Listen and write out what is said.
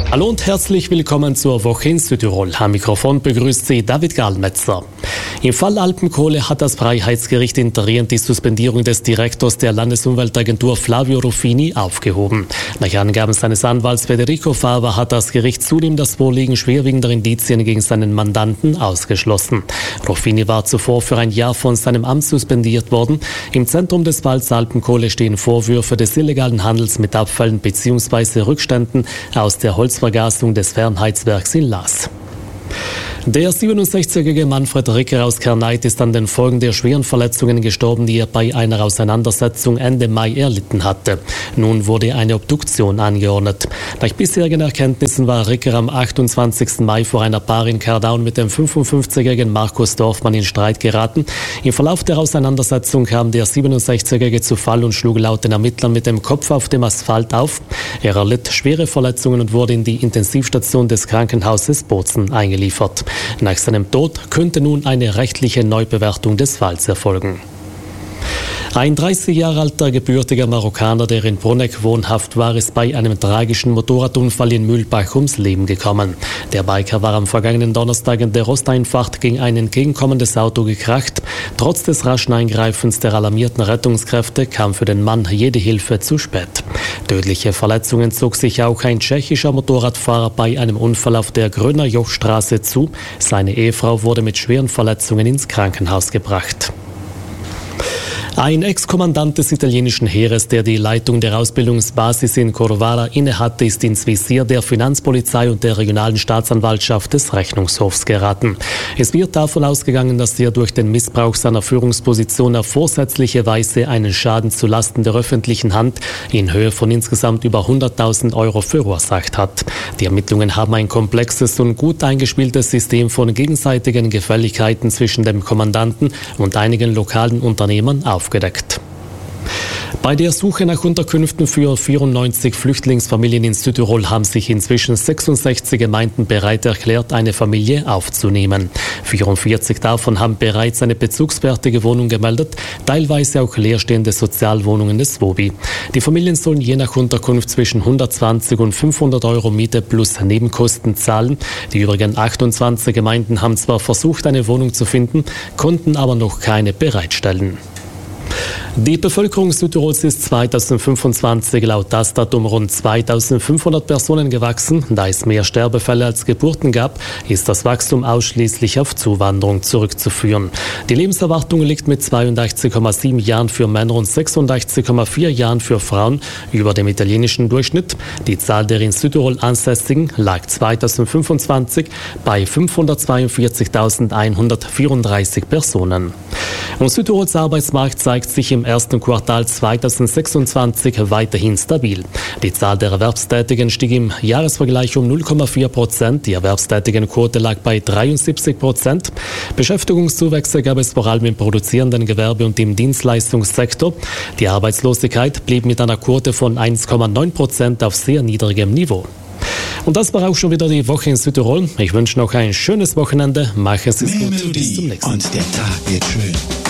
Hallo und herzlich willkommen zur Woche in Südtirol. Am Mikrofon begrüßt Sie David Gallmetzer. Im Fall Alpenkohle hat das Freiheitsgericht in Trient die Suspendierung des Direktors der Landesumweltagentur Flavio Ruffini aufgehoben. Nach Angaben seines Anwalts Federico Fava hat das Gericht zudem das Vorliegen schwerwiegender Indizien gegen seinen Mandanten ausgeschlossen. Ruffini war zuvor für ein Jahr von seinem Amt suspendiert worden. Im Zentrum des Falls Alpenkohle stehen Vorwürfe des illegalen Handels mit Abfällen bzw. Rückständen aus der Holzvergasung des Fernheizwerks in Laas. Der 67-jährige Manfred Ricker aus Kerneit ist an den Folgen der schweren Verletzungen gestorben, die er bei einer Auseinandersetzung Ende Mai erlitten hatte. Nun wurde eine Obduktion angeordnet. Nach bisherigen Erkenntnissen war Ricker am 28. Mai vor einer Bar in Cardown mit dem 55-jährigen Markus Dorfmann in Streit geraten. Im Verlauf der Auseinandersetzung kam der 67-jährige zu Fall und schlug laut den Ermittlern mit dem Kopf auf dem Asphalt auf. Er erlitt schwere Verletzungen und wurde in die Intensivstation des Krankenhauses Bozen eingeliefert. Nach seinem Tod könnte nun eine rechtliche Neubewertung des Falls erfolgen. Ein 30 Jahre alter gebürtiger Marokkaner, der in Bruneck wohnhaft war, ist bei einem tragischen Motorradunfall in Mühlbach ums Leben gekommen. Der Biker war am vergangenen Donnerstag in der Osteinfahrt gegen ein entgegenkommendes Auto gekracht. Trotz des raschen Eingreifens der alarmierten Rettungskräfte kam für den Mann jede Hilfe zu spät. Tödliche Verletzungen zog sich auch ein tschechischer Motorradfahrer bei einem Unfall auf der Gröner Jochstraße zu. Seine Ehefrau wurde mit schweren Verletzungen ins Krankenhaus gebracht. Ein Ex-Kommandant des italienischen Heeres, der die Leitung der Ausbildungsbasis in Corvara innehatte, ist ins Visier der Finanzpolizei und der regionalen Staatsanwaltschaft des Rechnungshofs geraten. Es wird davon ausgegangen, dass er durch den Missbrauch seiner Führungsposition auf vorsätzliche Weise einen Schaden zulasten der öffentlichen Hand in Höhe von insgesamt über 100.000 Euro verursacht hat. Die Ermittlungen haben ein komplexes und gut eingespieltes System von gegenseitigen Gefälligkeiten zwischen dem Kommandanten und einigen lokalen Unternehmern aufgedeckt. Bei der Suche nach Unterkünften für 94 Flüchtlingsfamilien in Südtirol haben sich inzwischen 66 Gemeinden bereit erklärt, eine Familie aufzunehmen. 44 davon haben bereits eine bezugsfertige Wohnung gemeldet, teilweise auch leerstehende Sozialwohnungen des WOBI. Die Familien sollen je nach Unterkunft zwischen 120 und 500 Euro Miete plus Nebenkosten zahlen. Die übrigen 28 Gemeinden haben zwar versucht, eine Wohnung zu finden, konnten aber noch keine bereitstellen. Die Bevölkerung Südtirols ist 2025 laut Dastat um rund 2500 Personen gewachsen. Da es mehr Sterbefälle als Geburten gab, ist das Wachstum ausschließlich auf Zuwanderung zurückzuführen. Die Lebenserwartung liegt mit 82,7 Jahren für Männer und 86,4 Jahren für Frauen über dem italienischen Durchschnitt. Die Zahl der in Südtirol Ansässigen lag 2025 bei 542.134 Personen. Und Südtirols Arbeitsmarkt zeigt sich im ersten Quartal 2026 weiterhin stabil. Die Zahl der Erwerbstätigen stieg im Jahresvergleich um 0,4%. Die Erwerbstätigenquote lag bei 73%. Beschäftigungszuwächse gab es vor allem im produzierenden Gewerbe und im Dienstleistungssektor. Die Arbeitslosigkeit blieb mit einer Quote von 1,9% auf sehr niedrigem Niveau. Und das war auch schon wieder die Woche in Südtirol. Ich wünsche noch ein schönes Wochenende. Machen Sie es gut. Bis zum nächsten Mal. Und der Tag wird schön.